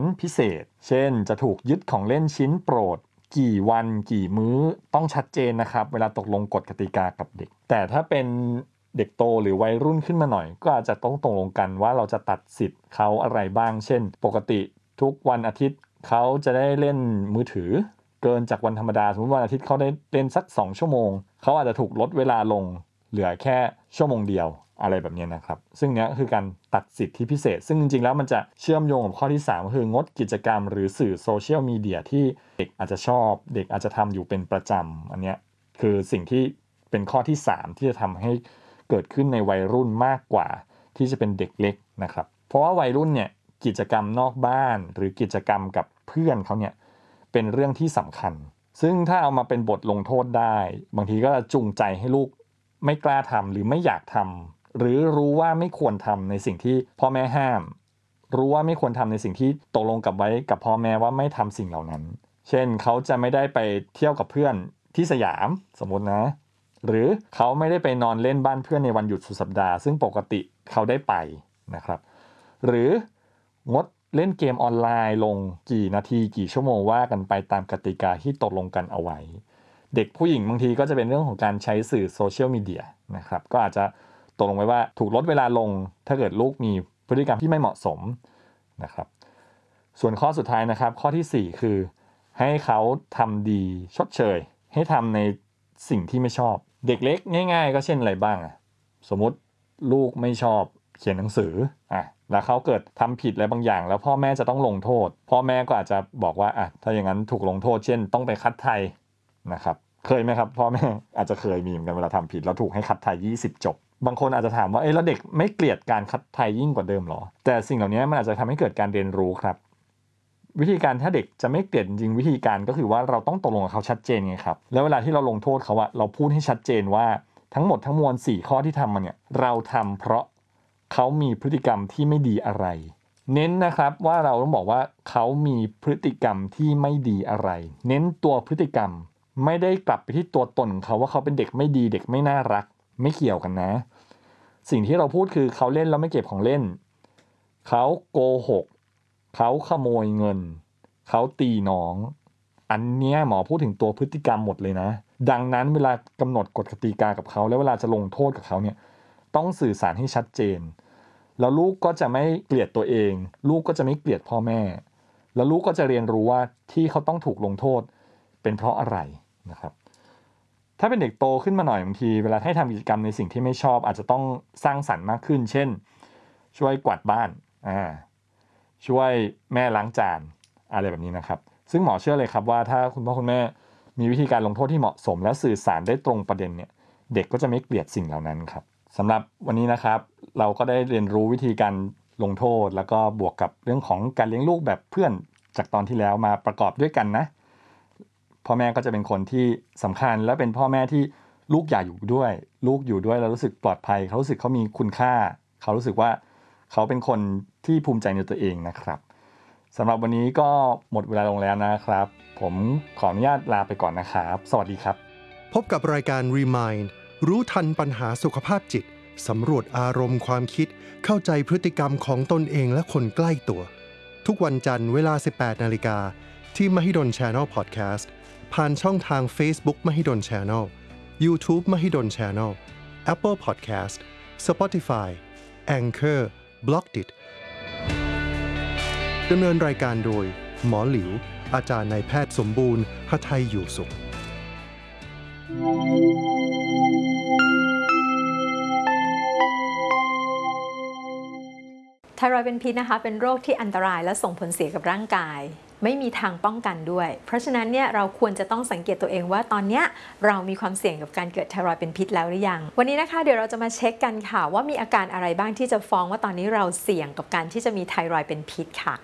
พิเศษเช่นจะถูกยึดของเล่นชิ้นโปรดกี่วันกี่มื้อต้องชัดเจนนะครับเวลาตกลงกฎกติกากับเด็กแต่ถ้าเป็นเด็กโตหรือวัยรุ่นขึ้นมาหน่อยก็อาจจะต้องตกลงกันว่าเราจะตัดสิทธิ์เขาอะไรบ้างเช่นปกติทุกวันอาทิตย์เขาจะได้เล่นมือถือเกินจากวันธรรมดาสมมติวันอาทิตย์เขาได้เล่นสัก2ชั่วโมงเขาอาจจะถูกลดเวลาลงเหลือแค่ชั่วโมงเดียวอะไรแบบนี้นะครับซึ่งเนี้ยคือการตัดสิทธิพิเศษซึ่งจริงๆแล้วมันจะเชื่อมโยงกับข้อที่3ก็คืองดกิจกรรมหรือสื่อโซเชียลมีเดียที่เด็กอาจจะชอบเด็กอาจจะทำอยู่เป็นประจำอันเนี้ยคือสิ่งที่เป็นข้อที่3ที่จะทำให้เกิดขึ้นในวัยรุ่นมากกว่าที่จะเป็นเด็กเล็กนะครับเพราะว่าวัยรุ่นเนี่ยกิจกรรมนอกบ้านหรือกิจกรรมกับเพื่อนเขาเนี่ยเป็นเรื่องที่สำคัญซึ่งถ้าเอามาเป็นบทลงโทษได้บางทีก็จะจูงใจให้ลูกไม่กล้าทำหรือไม่อยากทำหรือรู้ว่าไม่ควรทำในสิ่งที่พ่อแม่ห้ามรู้ว่าไม่ควรทำในสิ่งที่ตกลงกับไว้กับพ่อแม่ว่าไม่ทำสิ่งเหล่านั้นเช่นเขาจะไม่ได้ไปเที่ยวกับเพื่อนที่สยามสมมตินะหรือเขาไม่ได้ไปนอนเล่นบ้านเพื่อนในวันหยุดสุดสัปดาห์ซึ่งปกติเขาได้ไปนะครับหรืองดเล่นเกมออนไลน์ลงกี่นาทีกี่ชั่วโมงว่ากันไปตามกติกาที่ตกลงกันเอาไว้เด็กผู้หญิงบางทีก็จะเป็นเรื่องของการใช้สื่อโซเชียลมีเดียนะครับก็อาจจะตกลงไว้ว่าถูกลดเวลาลงถ้าเกิดลูกมีพฤติกรรมที่ไม่เหมาะสมนะครับส่วนข้อสุดท้ายนะครับข้อที่4คือให้เขาทำดีชดเชยให้ทำในสิ่งที่ไม่ชอบเด็กเล็กง่ายๆก็เช่นอะไรบ้างสมมติลูกไม่ชอบเขียนหนังสือแล้วเขาเกิดทำผิดอะไรบางอย่างแล้วพ่อแม่จะต้องลงโทษพ่อแม่ก็อาจจะบอกว่าถ้าอย่างนั้นถูกลงโทษเช่นต้องไปคัดไทยนะครับเคยไหมครับพ่อแม่อาจจะเคยมีเหมือนกันเวลาทำผิดแล้วถูกให้คัดไทย20จบบางคนอาจจะถามว่าแล้วเด็กไม่เกลียดการคัดไทยยิ่งกว่าเดิมหรอแต่สิ่งเหล่านี้มันอาจจะทำให้เกิดการเรียนรู้ครับวิธีการถ้าเด็กจะไม่เกลียดจริงวิธีการก็คือว่าเราต้องตกลงกับเขาชัดเจนไงครับแล้วเวลาที่เราลงโทษเขาเราพูดให้ชัดเจนว่าทั้งหมดทั้งมวล4ข้อที่ทำมาเนี่ยเราทำเพราะเขามีพฤติกรรมที่ไม่ดีอะไรเน้นนะครับว่าเราต้องบอกว่าเขามีพฤติกรรมที่ไม่ดีอะไรเน้นตัวพฤติกรรมไม่ได้กลับไปที่ตัวตนเขาว่าเขาเป็นเด็กไม่ดีเด็กไม่น่ารักไม่เกี่ยวกันนะสิ่งที่เราพูดคือเขาเล่นแล้วไม่เก็บของเล่นเขาโกหกเขาขโมยเงินเขาตีน้องอันเนี้ยหมอพูดถึงตัวพฤติกรรมหมดเลยนะดังนั้นเวลากำหนดกฎกติกากับเขาแล้วเวลาจะลงโทษกับเขาเนี่ยต้องสื่อสารให้ชัดเจนแล้วลูกก็จะไม่เกลียดตัวเองลูกก็จะไม่เกลียดพ่อแม่แล้วลูกก็จะเรียนรู้ว่าที่เขาต้องถูกลงโทษเป็นเพราะอะไรนะครับถ้าเป็นเด็กโตขึ้นมาหน่อยบางทีเวลาให้ทำกิจกรรมในสิ่งที่ไม่ชอบอาจจะต้องสร้างสรรค์มากขึ้นเช่นช่วยกวาดบ้านช่วยแม่ล้างจานอะไรแบบนี้นะครับซึ่งหมอเชื่อเลยครับว่าถ้าคุณพ่อคุณแม่มีวิธีการลงโทษที่เหมาะสมและสื่อสารได้ตรงประเด็นเนี่ยเด็กก็จะไม่เกลียดสิ่งเหล่านั้นครับสำหรับวันนี้นะครับเราก็ได้เรียนรู้วิธีการลงโทษแล้วก็บวกกับเรื่องของการเลี้ยงลูกแบบเพื่อนจากตอนที่แล้วมาประกอบด้วยกันนะพ่อแม่ก็จะเป็นคนที่สำคัญและเป็นพ่อแม่ที่ลูกอยากอยู่ด้วยลูกอยู่ด้วยแล้วรู้สึกปลอดภัยเขารู้สึกเขามีคุณค่าเขารู้สึกว่าเขาเป็นคนที่ภูมิใจในตัวเองนะครับสำหรับวันนี้ก็หมดเวลาลงแล้วนะครับผมขออนุญาตลาไปก่อนนะครับสวัสดีครับพบกับรายการ Remind รู้ทันปัญหาสุขภาพจิตสำรวจอารมณ์ความคิดเข้าใจพฤติกรรมของตนเองและคนใกล้ตัวทุกวันจันทร์เวลา 18 นาฬิกาที่ Mahidol Channel Podcast ผ่านช่องทาง Facebook Mahidol Channel YouTube Mahidol Channel Apple Podcast Spotify Anchor Blockdit ดำเนินรายการโดยหมอหลิวอาจารย์นายแพทย์สมบูรณ์หทัยอยู่สุขไทรอยด์เป็นพิษนะคะเป็นโรคที่อันตรายและส่งผลเสียกับร่างกายไม่มีทางป้องกันด้วยเพราะฉะนั้นเนี่ยเราควรจะต้องสังเกตตัวเองว่าตอนนี้เรามีความเสี่ยงกับการเกิดไทรอยด์เป็นพิษแล้วหรือยังวันนี้นะคะเดี๋ยวเราจะมาเช็คกันค่ะว่ามีอาการอะไรบ้างที่จะฟ้องว่าตอนนี้เราเสี่ยงกับการที่จะมีไทรอยด์เป็นพิษค่ะ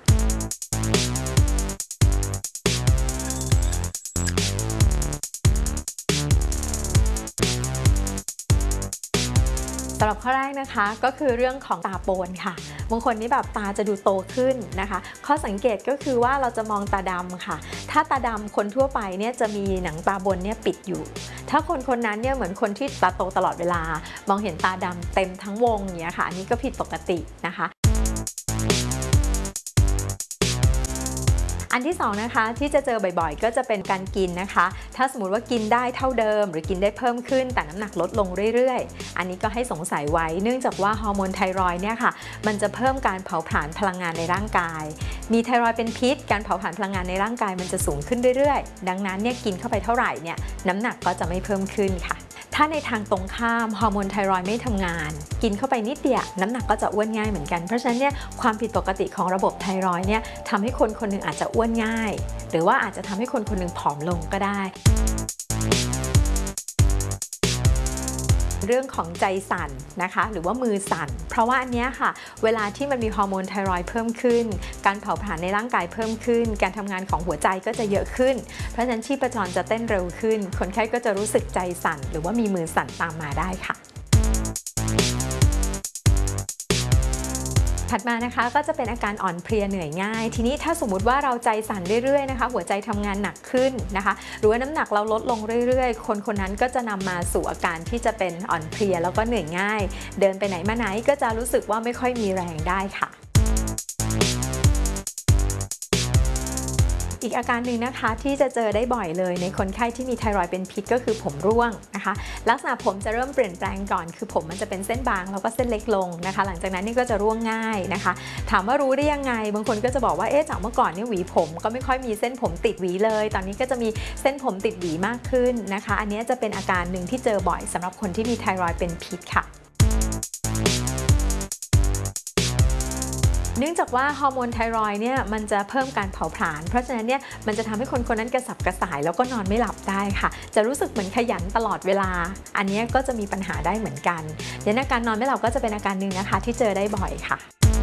สำหรับข้อแรกนะคะก็คือเรื่องของตาโปนค่ะบางคนนี่แบบตาจะดูโตขึ้นนะคะข้อสังเกตก็คือว่าเราจะมองตาดำค่ะถ้าตาดำคนทั่วไปเนี่ยจะมีหนังตาบนเนี่ยปิดอยู่ถ้าคนนั้นเนี่ยเหมือนคนที่ตาโตตลอดเวลามองเห็นตาดำเต็มทั้งวงอย่างเงี้ยค่ะอันนี้ก็ผิดปกตินะคะอันที่2นะคะที่จะเจอบ่อยๆก็จะเป็นการกินนะคะถ้าสมมติว่ากินได้เท่าเดิมหรือกินได้เพิ่มขึ้นแต่น้ำหนักลดลงเรื่อยๆอันนี้ก็ให้สงสัยไว้เนื่องจากว่าฮอร์โมนไทรอยด์เนี่ยค่ะมันจะเพิ่มการเผาผลาญพลังงานในร่างกายมีไทรอยด์เป็นพิษการเผาผลาญพลังงานในร่างกายมันจะสูงขึ้นเรื่อยๆดังนั้นเนี่ยกินเข้าไปเท่าไหร่เนี่ยน้ำหนักก็จะไม่เพิ่มขึ้นค่ะถ้าในทางตรงข้ามฮอร์โมนไทรอยด์ไม่ทำงานกินเข้าไปนิดเดียวน้ำหนักก็จะอ้วนง่ายเหมือนกันเพราะฉะนั้นเนี่ยความผิดปกติของระบบไทรอยด์เนี่ยทำให้คนคนหนึ่งอาจจะอ้วนง่ายหรือว่าอาจจะทำให้คนคนหนึ่งผอมลงก็ได้เรื่องของใจสั่นนะคะหรือว่ามือสั่นเพราะว่าอันนี้ค่ะเวลาที่มันมีฮอร์โมนไทรอยด์เพิ่มขึ้นการเผาผลาญในร่างกายเพิ่มขึ้นการทำงานของหัวใจก็จะเยอะขึ้นเพราะฉะนั้นชีพจรจะเต้นเร็วขึ้นคนไข้ก็จะรู้สึกใจสั่นหรือว่ามีมือสั่นตามมาได้ค่ะถัดมานะคะก็จะเป็นอาการอ่อนเพลียเหนื่อยง่ายทีนี้ถ้าสมมุติว่าเราใจสั่นเรื่อยๆนะคะหัวใจทำงานหนักขึ้นนะคะหรือว่าน้ำหนักเราลดลงเรื่อยๆคนคนนั้นก็จะนำมาสู่อาการที่จะเป็นอ่อนเพลียแล้วก็เหนื่อยง่ายเดินไปไหนมาไหนก็จะรู้สึกว่าไม่ค่อยมีแรงได้ค่ะอีกอาการหนึ่งนะคะที่จะเจอได้บ่อยเลยในคนไข้ที่มีไทรอยด์เป็นพิษก็คือผมร่วงนะคะลักษณะผมจะเริ่มเปลี่ยนแปลงก่อนคือผมมันจะเป็นเส้นบางแล้วก็เส้นเล็กลงนะคะหลังจากนั้นนี่ก็จะร่วงง่ายนะคะถามว่ารู้ได้ยังไงบางคนก็จะบอกว่าจากเมื่อก่อนนี่หวีผมก็ไม่ค่อยมีเส้นผมติดหวีเลยตอนนี้ก็จะมีเส้นผมติดหวีมากขึ้นนะคะอันนี้จะเป็นอาการหนึ่งที่เจอบ่อยสำหรับคนที่มีไทรอยด์เป็นพิษค่ะเนื่องจากว่าฮอร์โมนไทรอยด์เนี่ยมันจะเพิ่มการเผาผลาญเพราะฉะนั้นเนี่ยมันจะทำให้คนคนนั้นกระสับกระส่ายแล้วก็นอนไม่หลับได้ค่ะจะรู้สึกเหมือนขยันตลอดเวลาอันนี้ก็จะมีปัญหาได้เหมือนกันดังนั้นอาการนอนไม่หลับก็จะเป็นอาการหนึ่งนะคะที่เจอได้บ่อยค่ะ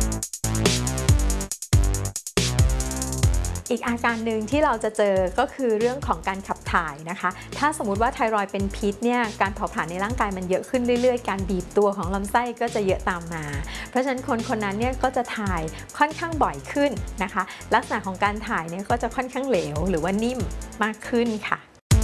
อีกอาการหนึ่งที่เราจะเจอก็คือเรื่องของการขับถ่ายนะคะถ้าสมมุติว่าไทรอยด์เป็นพิษเนี่ยการเผาผลาญในร่างกายมันเยอะขึ้นเรื่อยๆการบีบตัวของลำไส้ก็จะเยอะตามมาเพราะฉะนั้นคนคนนั้นเนี่ยก็จะถ่ายค่อนข้างบ่อยขึ้นนะคะลักษณะของการถ่ายเนี่ยก็จะค่อนข้างเหลวหรือว่านิ่มมากขึ้นค่ะ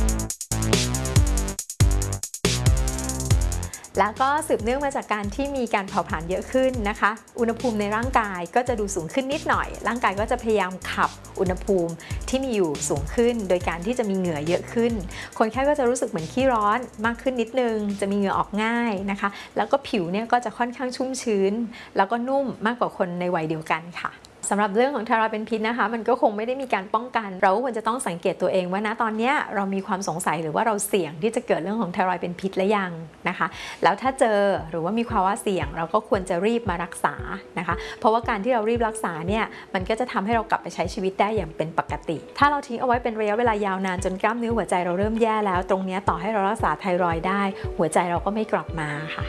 แล้วก็สืบเนื่องมาจากการที่มีการเผาผลาญเยอะขึ้นนะคะอุณหภูมิในร่างกายก็จะดูสูงขึ้นนิดหน่อยร่างกายก็จะพยายามขับอุณหภูมิที่มีอยู่สูงขึ้นโดยการที่จะมีเหงื่อเยอะขึ้นคนไข้ก็จะรู้สึกเหมือนขี้ร้อนมากขึ้นนิดนึงจะมีเหงื่อออกง่ายนะคะแล้วก็ผิวเนี่ยก็จะค่อนข้างชุ่มชื้นแล้วก็นุ่มมากกว่าคนในวัยเดียวกันค่ะสำหรับเรื่องของไทรอยด์เป็นพิษนะคะมันก็คงไม่ได้มีการป้องกันเราควรจะต้องสังเกตตัวเองว่านะตอนนี้เรามีความสงสัยหรือว่าเราเสี่ยงที่จะเกิดเรื่องของไทรอยด์เป็นพิษหรือยังนะคะแล้วถ้าเจอหรือว่ามีภาวะเสี่ยงเราก็ควรจะรีบมารักษานะคะเพราะว่าการที่เรารีบรักษาเนี่ยมันก็จะทำให้เรากลับไปใช้ชีวิตได้อย่างเป็นปกติถ้าเราทิ้งเอาไว้เป็นระยะเวลายาวนานจนกล้ามเนื้อหัวใจเราเริ่มแย่แล้วตรงนี้ต่อให้เรารักษาไทรอยด์ได้หัวใจเราก็ไม่กลับมาค่ะ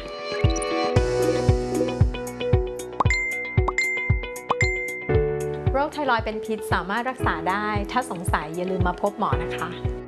โรคไทรอยด์เป็นพิษสามารถรักษาได้ถ้าสงสัยอย่าลืมมาพบหมอนะคะ